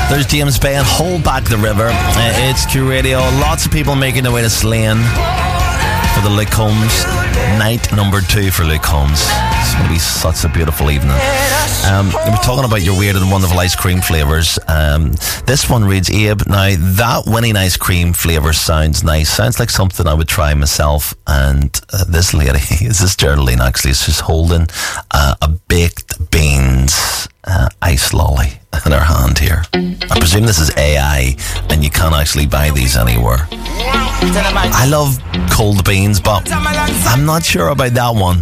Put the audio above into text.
There's James Bay and Hold Back the River. It's Q Radio. Lots of people making their way to Slane for the Luke Combs. Night number 2 for Luke Combs. It's going to be such a beautiful evening. We're talking about your weird and wonderful ice cream flavours. This one reads, Abe, now that winning ice cream flavour sounds nice. Sounds like something I would try myself. And this lady, this Geraldine actually, is just holding a baked beans ice lolly in her hand here. I presume this is AI and you can't actually buy these anywhere. I love cold beans, but I'm not sure about that one.